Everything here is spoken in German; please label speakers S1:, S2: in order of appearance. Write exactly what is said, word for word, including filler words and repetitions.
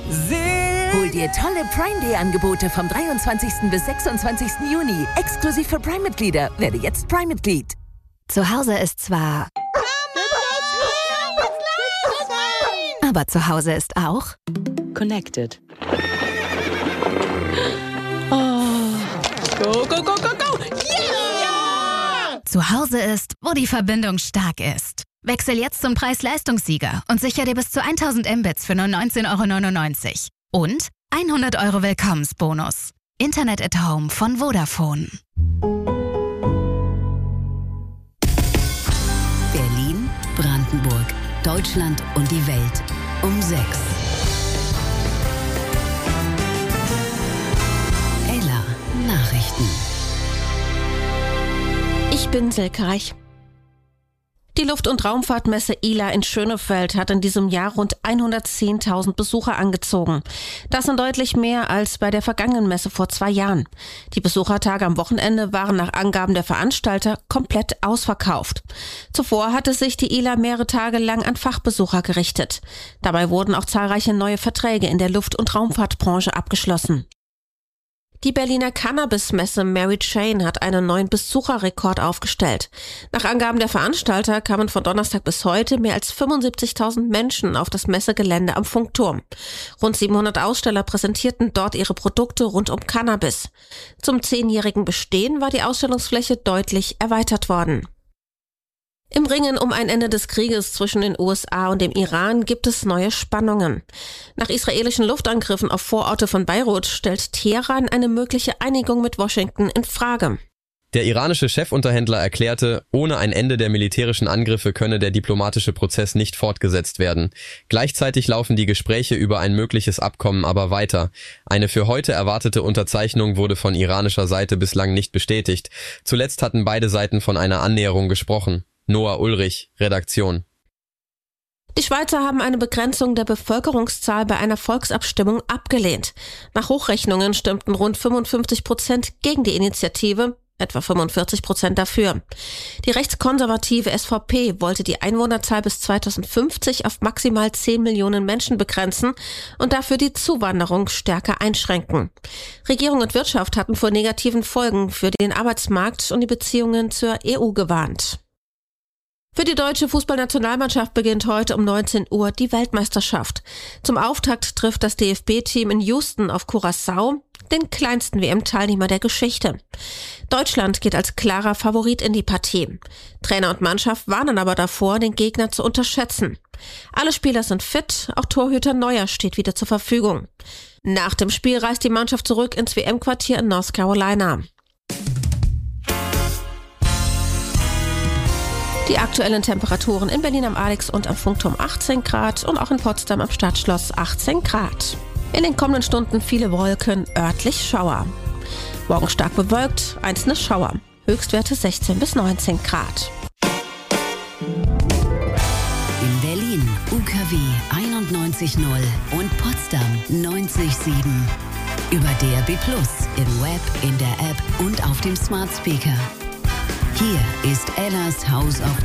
S1: Hol dir tolle Prime Day Angebote vom dreiundzwanzigsten bis sechsundzwanzigsten Juni. Exklusiv für Prime-Mitglieder. Werde jetzt Prime-Mitglied.
S2: Zu Hause ist zwar... Aber zu Hause ist auch...
S3: Connected. Oh. Go, go, go, go, go! Yeah!
S2: Zu Hause ist, wo die Verbindung stark ist. Wechsel jetzt zum Preis-Leistungssieger und sicher dir bis zu tausend Mbits für nur neunzehn Euro neunundneunzig. Und hundert Euro Willkommensbonus. Internet at Home von Vodafone.
S4: Berlin, Brandenburg, Deutschland und die Welt um sechs. Ella Nachrichten.
S5: Ich bin Silke Reich. Die Luft- und Raumfahrtmesse I L A in Schönefeld hat in diesem Jahr rund hundertzehntausend Besucher angezogen. Das sind deutlich mehr als bei der vergangenen Messe vor zwei Jahren. Die Besuchertage am Wochenende waren nach Angaben der Veranstalter komplett ausverkauft. Zuvor hatte sich die I L A mehrere Tage lang an Fachbesucher gerichtet. Dabei wurden auch zahlreiche neue Verträge in der Luft- und Raumfahrtbranche abgeschlossen. Die Berliner Cannabis-Messe Mary Jane hat einen neuen Besucherrekord aufgestellt. Nach Angaben der Veranstalter kamen von Donnerstag bis heute mehr als fünfundsiebzigtausend Menschen auf das Messegelände am Funkturm. Rund siebenhundert Aussteller präsentierten dort ihre Produkte rund um Cannabis. Zum zehnjährigen Bestehen war die Ausstellungsfläche deutlich erweitert worden. Im Ringen um ein Ende des Krieges zwischen den U S A und dem Iran gibt es neue Spannungen. Nach israelischen Luftangriffen auf Vororte von Beirut stellt Teheran eine mögliche Einigung mit Washington in Frage.
S6: Der iranische Chefunterhändler erklärte, ohne ein Ende der militärischen Angriffe könne der diplomatische Prozess nicht fortgesetzt werden. Gleichzeitig laufen die Gespräche über ein mögliches Abkommen aber weiter. Eine für heute erwartete Unterzeichnung wurde von iranischer Seite bislang nicht bestätigt. Zuletzt hatten beide Seiten von einer Annäherung gesprochen. Noah Ulrich, Redaktion.
S5: Die Schweizer haben eine Begrenzung der Bevölkerungszahl bei einer Volksabstimmung abgelehnt. Nach Hochrechnungen stimmten rund fünfundfünfzig Prozent gegen die Initiative, etwa fünfundvierzig Prozent dafür. Die rechtskonservative S V P wollte die Einwohnerzahl bis zweitausendfünfzig auf maximal zehn Millionen Menschen begrenzen und dafür die Zuwanderung stärker einschränken. Regierung und Wirtschaft hatten vor negativen Folgen für den Arbeitsmarkt und die Beziehungen zur E U gewarnt. Für die deutsche Fußballnationalmannschaft beginnt heute um neunzehn Uhr die Weltmeisterschaft. Zum Auftakt trifft das D F B-Team in Houston auf Curaçao, den kleinsten W M-Teilnehmer der Geschichte. Deutschland geht als klarer Favorit in die Partie. Trainer und Mannschaft warnen aber davor, den Gegner zu unterschätzen. Alle Spieler sind fit, auch Torhüter Neuer steht wieder zur Verfügung. Nach dem Spiel reist die Mannschaft zurück ins W M-Quartier in North Carolina. Die aktuellen Temperaturen in Berlin am Alex und am Funkturm achtzehn Grad und auch in Potsdam am Stadtschloss achtzehn Grad. In den kommenden Stunden viele Wolken, örtlich Schauer. Morgen stark bewölkt, einzelne Schauer. Höchstwerte sechzehn bis neunzehn Grad.
S4: In Berlin U K W einundneunzig Komma null und Potsdam neunzig Komma sieben. Über D A B plus, im Web, in der App und auf dem Smart Speaker. Hier ist Ellas House of